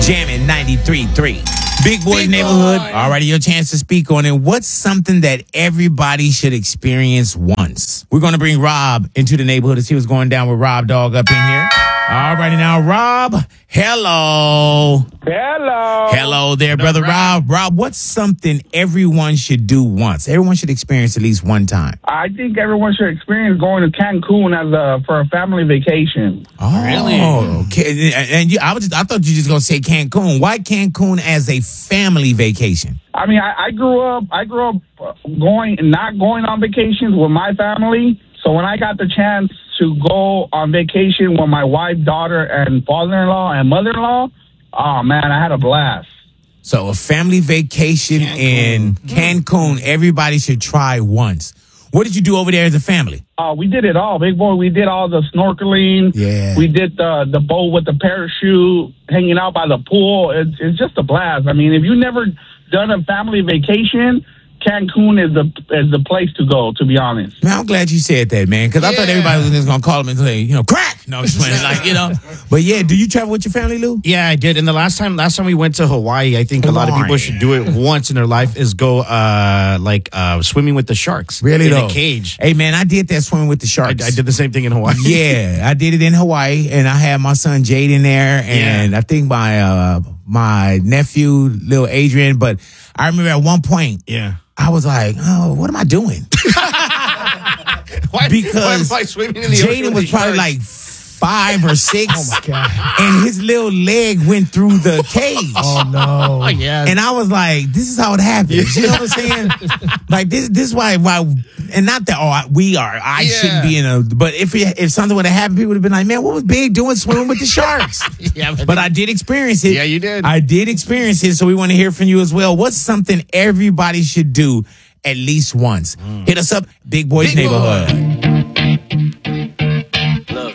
Jamming 93.3. Big Boy Neighborhood. Alrighty, your chance to speak on it. What's something that everybody should experience once? We're going to bring Rob into the neighborhood to see what's going down with Rob Dog up in here. Alrighty now, Rob. Hello. Hello there, brother Rob. Rob, what's something everyone should do once? Everyone should experience at least one time. I think everyone should experience going to Cancun for a family vacation. Oh, really? Okay. And I thought you were just gonna say Cancun. Why Cancun as a family vacation? I mean, I grew up not going on vacations with my family. So when I got the chance to go on vacation with my wife, daughter, and father-in-law and mother-in-law, oh man, I had a blast. So a family vacation in Cancun, everybody should try once. What did you do over there as a family? We did it all, big boy. We did all the snorkeling. Yeah. We did the boat with the parachute, hanging out by the pool. It's just a blast. I mean, if you've never done a family vacation, Cancun is the place to go, to be honest. Man, I'm glad you said that, man, because I thought everybody was just going to call him and say, crack. No, it's playing, But yeah, do you travel with your family, Lou? Yeah, I did. And the last time we went to Hawaii, I think a lot of people should do it once in their life is go swimming with the sharks. Really, in a cage. Hey, man, I did that swimming with the sharks. I did the same thing in Hawaii. Yeah, I did it in Hawaii, and I had my son Jade in there, and I think my nephew, little Adrian. But I remember at one point, I was like, oh, what am I doing? Because why swimming in the Jaden was probably like 5 or 6. Oh, my God. And his little leg went through the cage. Oh, no. Oh, yeah. And I was like, this is how it happens. You know what I'm saying? Like, this is why, and not that, I shouldn't be in but if something would have happened, people would have been like, man, what was Big doing swimming with the sharks? But I did experience it. Yeah, you did. I did experience it, so we want to hear from you as well. What's something everybody should do at least once? Hit us up, Big Boy's Neighborhood. Look,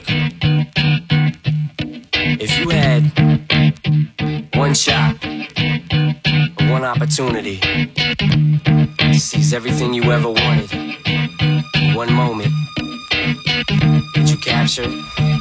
if you had one shot, one opportunity to seize everything you ever wanted in one moment, would you capture it?